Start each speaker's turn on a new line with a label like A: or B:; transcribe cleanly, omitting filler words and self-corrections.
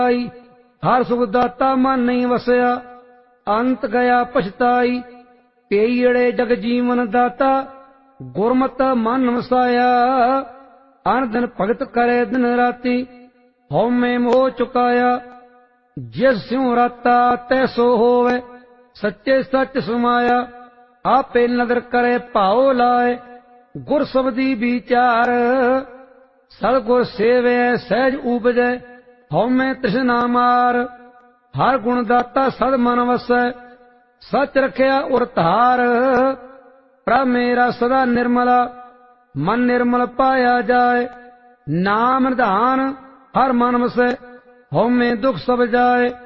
A: ਹਰ ਸੁਖ ਦਾਤਾ ਮਨ ਨਹੀਂ ਵਸਿਆ, ਅੰਤ ਗਿਆ ਪਛਤਾਈ। ਪੇਈੜੇ ਜਗ ਜੀਵਨ ਦਾਤਾ, ਗੁਰਮਤਿ ਮਨ ਵਸਾਇਆ। ਅਨ ਦਿਨ ਭਗਤ ਕਰੇ ਦਿਨ ਰਾਤੀ, ਹਉਮੈ ਮੋਹ ਚੁਕਾਇਆ। ਜਿਸ ਸਿਉ ਰਾਤਾ ਤੈਸੋ ਹੋਵੇ, ਸੱਚੇ ਸੱਚ ਸਮਾਇਆ। ਆਪੇ ਨਦਰ ਕਰੇ ਭਾਉ ਲਾਏ, ਗੁਰ ਸਬਦੀ ਵਿਚਾਰ। ਸਤਿਗੁਰ ਸੇਵੈ ਸਹਿਜ ਉਪਜੈ, ਹਉਮੈ ਤ੍ਰਿਸ਼ਨਾ ਮਾਰ। ਹਰ ਗੁਣ ਦਾਤਾ ਸਦ ਮਨ ਵਸੈ, ਸਚ ਰਖਿਆ ਉਰ ਧਾਰ। ਪ੍ਰਭ ਮੇਰਾ ਸਦਾ ਨਿਰਮਲਾ, ਮਨ ਨਿਰਮਲ ਪਾਇਆ ਜਾਏ। ਨਾਮ ਨਿਧਾਨ ਹਰ ਮਨ ਵਸੈ, ਹਉਮੈ ਦੁਖ ਸਭ ਜਾਏ।